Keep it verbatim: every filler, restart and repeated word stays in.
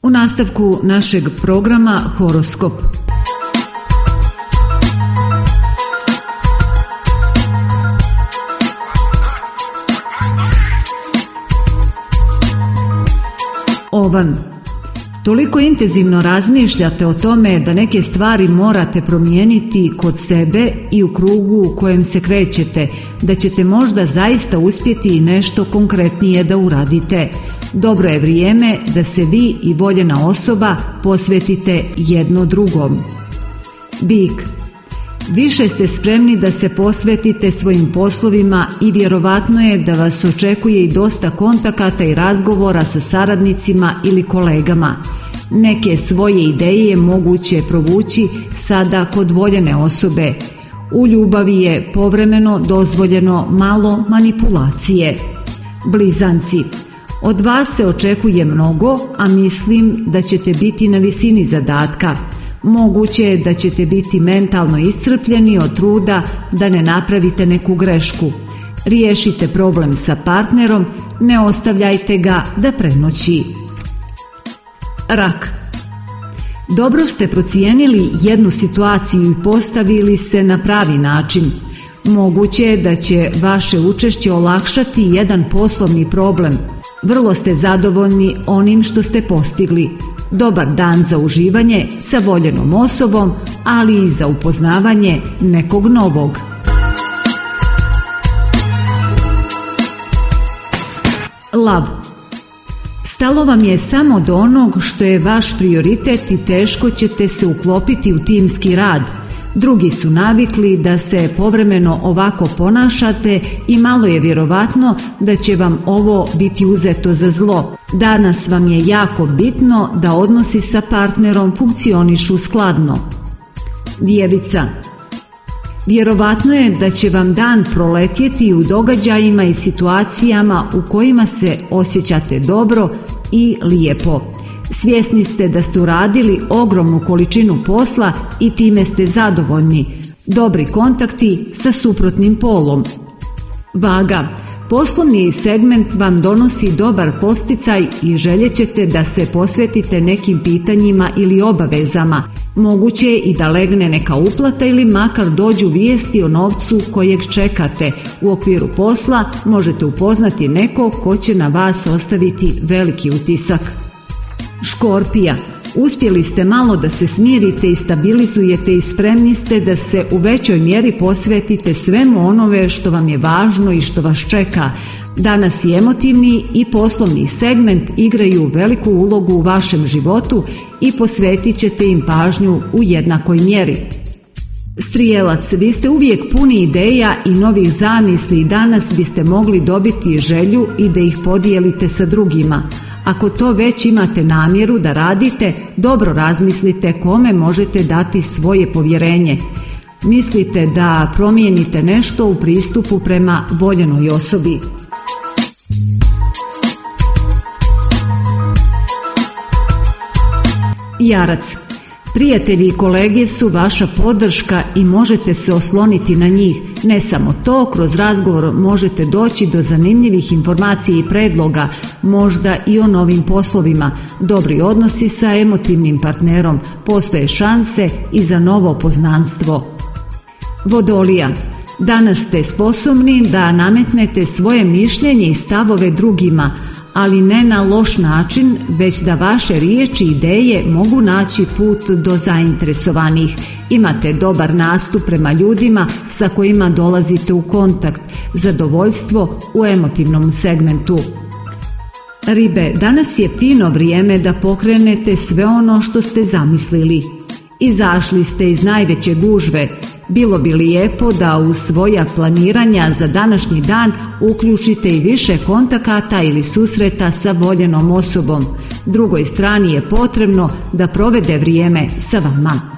U nastavku našeg programa Horoskop. Ovan. Toliko intenzivno razmišljate o tome da neke stvari morate promijeniti kod sebe i u krugu u kojem se krećete, da ćete možda zaista uspjeti i nešto konkretnije da uradite. Dobro je vrijeme da se vi i voljena osoba posvetite jedno drugom. Bik. Više ste spremni da se posvetite svojim poslovima i vjerovatno je da vas očekuje i dosta kontakata i razgovora sa saradnicima ili kolegama. Neke svoje ideje je moguće provući sada kod voljene osobe. U ljubavi je povremeno dozvoljeno malo manipulacije. Blizanci. Od vas se očekuje mnogo, a mislim da ćete biti na visini zadatka. Moguće je da ćete biti mentalno iscrpljeni od truda da ne napravite neku grešku. Riješite problem sa partnerom, ne ostavljajte ga da prenoći. Rak. Dobro ste procijenili jednu situaciju i postavili se na pravi način. Moguće je da će vaše učešće olakšati jedan poslovni problem. Vrlo ste zadovoljni onim što ste postigli. Dobar dan za uživanje sa voljenom osobom, ali i za upoznavanje nekog novog. Lav. Stalo vam je samo do onog što je vaš prioritet i teško ćete se uklopiti u timski rad. Drugi su navikli da se povremeno ovako ponašate i malo je vjerovatno da će vam ovo biti uzeto za zlo. Danas vam je jako bitno da odnosi sa partnerom funkcionišu skladno. Djevica. Vjerovatno je da će vam dan proletjeti u događajima i situacijama u kojima se osjećate dobro i lijepo. Svjesni ste da ste uradili ogromnu količinu posla i time ste zadovoljni. Dobri kontakti sa suprotnim polom. Vaga. Poslovni segment vam donosi dobar posticaj i željećete da se posvetite nekim pitanjima ili obavezama. Moguće je i da legne neka uplata ili makar dođu vijesti o novcu kojeg čekate. U okviru posla možete upoznati nekog ko će na vas ostaviti veliki utisak. Škorpija. Uspjeli ste malo da se smirite i stabilizujete i spremni ste da se u većoj mjeri posvetite svemu onome što vam je važno i što vas čeka. Danas i emotivni i poslovni segment igraju veliku ulogu u vašem životu i posvetit ćete im pažnju u jednakoj mjeri. Strijelac, vi ste uvijek puni ideja i novih zamisli i danas biste mogli dobiti želju i da ih podijelite sa drugima. Ako to već imate namjeru da radite, dobro razmislite kome možete dati svoje povjerenje. Mislite da promijenite nešto u pristupu prema voljenoj osobi. Jarac. Prijatelji i kolege su vaša podrška i možete se osloniti na njih. Ne samo to, kroz razgovor možete doći do zanimljivih informacija i predloga, možda i o novim poslovima. Dobri odnosi sa emotivnim partnerom, postoje šanse i za novo poznanstvo. Vodolija. Danas ste sposobni da nametnete svoje mišljenje i stavove drugima, ali ne na loš način, već da vaše riječi i ideje mogu naći put do zainteresovanih. Imate dobar nastup prema ljudima sa kojima dolazite u kontakt, zadovoljstvo u emotivnom segmentu. Ribe, danas je fino vrijeme da pokrenete sve ono što ste zamislili. Izašli ste iz najveće gužve. Bilo bi lijepo da u svoja planiranja za današnji dan uključite i više kontakata ili susreta sa voljenom osobom. Drugoj strani je potrebno da provede vrijeme sa vama.